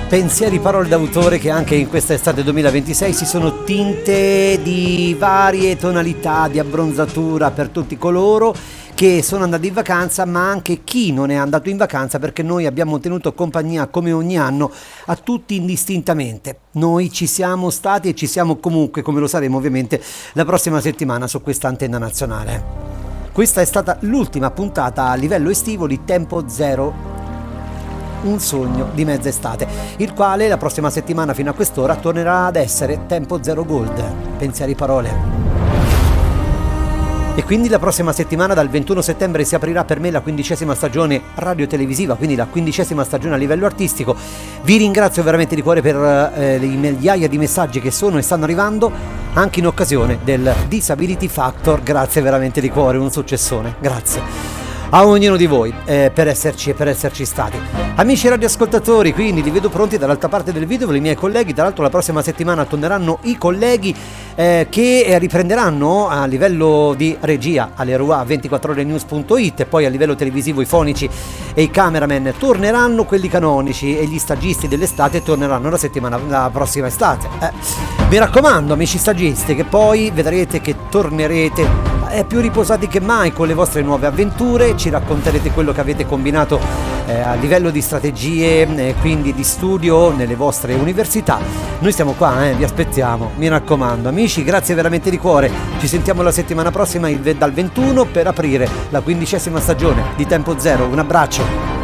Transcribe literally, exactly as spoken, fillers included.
Pensieri, parole d'autore che anche in questa estate duemilaventisei si sono tinte di varie tonalità di abbronzatura per tutti coloro che sono andati in vacanza, ma anche chi non è andato in vacanza, perché noi abbiamo tenuto compagnia come ogni anno a tutti indistintamente. Noi ci siamo stati e ci siamo comunque, come lo saremo ovviamente la prossima settimana su questa antenna nazionale. Questa è stata l'ultima puntata a livello estivo di Tempo Zero, un sogno di mezza estate, il quale la prossima settimana fino a quest'ora tornerà ad essere Tempo Zero Gold, pensieri, parole. E quindi la prossima settimana dal ventuno settembre si aprirà per me la quindicesima stagione radio-televisiva, quindi la quindicesima stagione a livello artistico. Vi ringrazio veramente di cuore per eh, le migliaia di messaggi che sono e stanno arrivando anche in occasione del Disability Factor. Grazie veramente di cuore, un successone, grazie a ognuno di voi eh, per esserci e per esserci stati. Amici radioascoltatori, quindi li vedo pronti dall'altra parte del video i miei colleghi. Tra l'altro la prossima settimana torneranno i colleghi eh, che eh, riprenderanno a livello di regia alle R U A ventiquattro ore news punto it, e poi a livello televisivo i fonici e i cameraman torneranno, quelli canonici, e gli stagisti dell'estate torneranno la settimana la prossima estate. Eh, mi raccomando, amici stagisti, che poi vedrete che tornerete è più riposati che mai con le vostre nuove avventure. Ci racconterete quello che avete combinato eh, a livello di strategie, eh, quindi di studio nelle vostre università. Noi siamo qua, eh, vi aspettiamo, mi raccomando. Amici, grazie veramente di cuore. Ci sentiamo la settimana prossima il, dal ventuno per aprire la quindicesima stagione di Tempo Zero. Un abbraccio.